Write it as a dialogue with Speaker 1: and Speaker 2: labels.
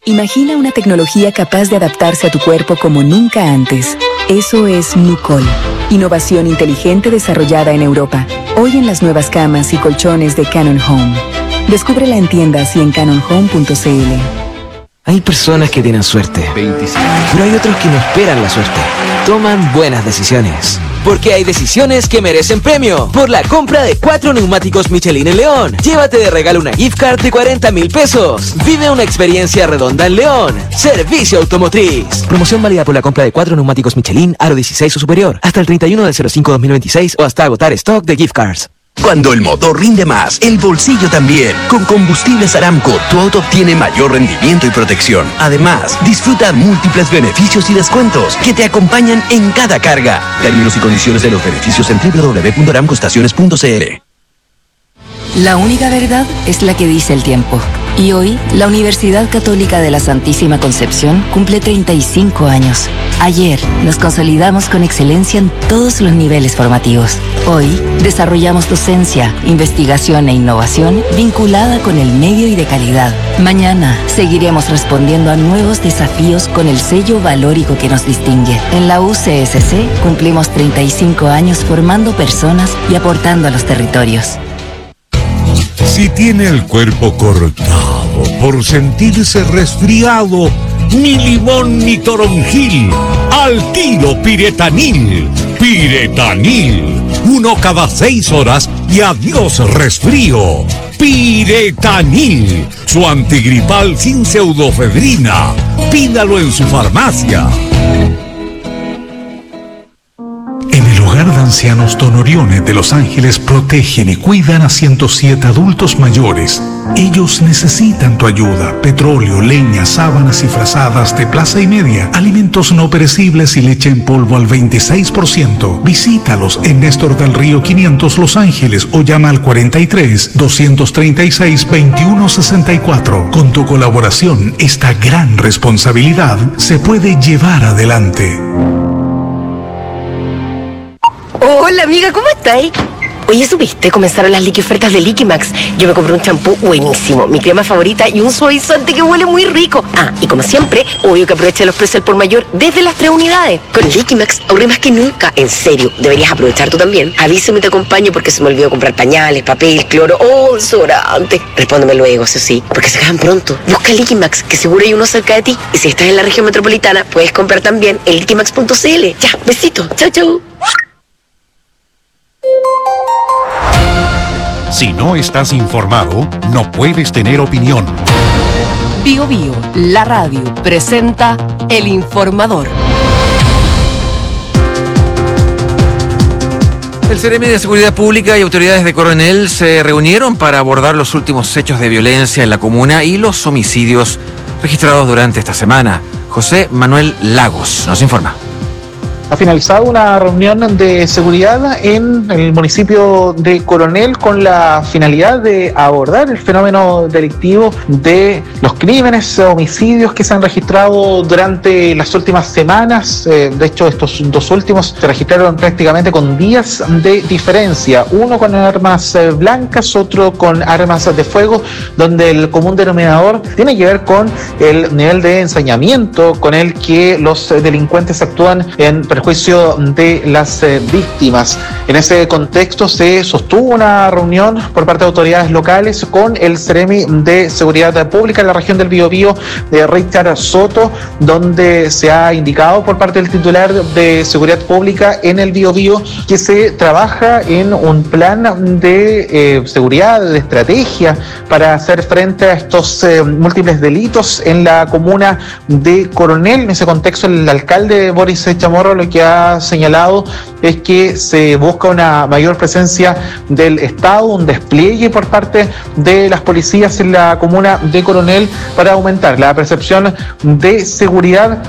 Speaker 1: Imagina una tecnología capaz de adaptarse a tu cuerpo como nunca antes. Eso es Nucol. Innovación inteligente desarrollada en Europa. Hoy en las nuevas camas y colchones de Canon Home. Descúbrela en tiendas y en canonhome.cl.
Speaker 2: Hay personas que tienen suerte, pero hay otros que no esperan la suerte. Toman buenas decisiones. Porque hay decisiones que merecen premio. Por la compra de 4 neumáticos Michelin en León, llévate de regalo una gift card de 40,000 pesos. Vive una experiencia redonda en León. Servicio Automotriz. Promoción válida por la compra de 4 neumáticos Michelin, aro 16 o superior, hasta el 31/05/2026 o hasta agotar stock de gift cards.
Speaker 3: Cuando el motor rinde más, el bolsillo también. Con Combustibles Aramco, tu auto obtiene mayor rendimiento y protección. Además, disfruta múltiples beneficios y descuentos que te acompañan en cada carga. Términos y condiciones de los beneficios en www.aramcoestaciones.cl.
Speaker 4: La única verdad es la que dice el tiempo. Y hoy, la Universidad Católica de la Santísima Concepción cumple 35 años. Ayer, nos consolidamos con excelencia en todos los niveles formativos. Hoy, desarrollamos docencia, investigación e innovación vinculada con el medio y de calidad. Mañana, seguiremos respondiendo a nuevos desafíos con el sello valórico que nos distingue. En la UCSC, cumplimos 35 años formando personas y aportando a los territorios.
Speaker 5: Si tiene el cuerpo cortado por sentirse resfriado, ni limón ni toronjil, al tiro Piretanil. Piretanil, 1 cada 6 horas y adiós resfrío. Piretanil, su antigripal sin pseudofebrina. Pídalo en su farmacia. En el Hogar de Ancianos Don Orione de Los Ángeles protegen y cuidan a 107 adultos mayores. Ellos necesitan tu ayuda: petróleo, leña, sábanas y frazadas de plaza y media, alimentos no perecibles y leche en polvo al 26%. Visítalos en Néstor del Río 500 Los Ángeles o llama al 43-236-2164. Con tu colaboración, esta gran responsabilidad se puede llevar adelante.
Speaker 6: Hola amiga, ¿cómo estáis? Oye, ¿supiste? Comenzaron las liqui ofertas de Liquimax. Yo me compré un champú buenísimo, mi crema favorita y un suavizante que huele muy rico. Ah, y como siempre, obvio que aproveché los precios al por mayor desde las 3 unidades. Con Liquimax ahorré más que nunca. En serio, deberías aprovechar tú también. Avísame y te acompaño porque se me olvidó comprar pañales, papel, cloro o desodorante. Respóndeme luego, eso sí, porque se acaban pronto. Busca Liquimax, que seguro hay uno cerca de ti. Y si estás en la región metropolitana, puedes comprar también en liquimax.cl. Ya, besito. Chau, chau.
Speaker 7: Si no estás informado, no puedes tener opinión.
Speaker 8: Bio Bio, la radio, presenta El Informador.
Speaker 9: El Seremi de Seguridad Pública y autoridades de Coronel se reunieron para abordar los últimos hechos de violencia en la comuna y los homicidios registrados durante esta semana. José Manuel Lagos nos informa.
Speaker 10: Ha finalizado una reunión de seguridad en el municipio de Coronel con la finalidad de abordar el fenómeno delictivo de los crímenes, homicidios que se han registrado durante las últimas semanas. De hecho, estos dos últimos se registraron prácticamente con días de diferencia. Uno con armas blancas, otro con armas de fuego, donde el común denominador tiene que ver con el nivel de ensañamiento con el que los delincuentes actúan en perjuicio de las víctimas. En ese contexto se sostuvo una reunión por parte de autoridades locales con el Seremi de Seguridad Pública en la región del Biobío, de Richard Soto, donde se ha indicado por parte del titular de Seguridad Pública en el Biobío que se trabaja en un plan de seguridad, de estrategia para hacer frente a estos múltiples delitos en la comuna de Coronel. En ese contexto, el alcalde Boris Chamorro lo que ha señalado es que se busca una mayor presencia del Estado, un despliegue por parte de las policías en la comuna de Coronel para aumentar la percepción de seguridad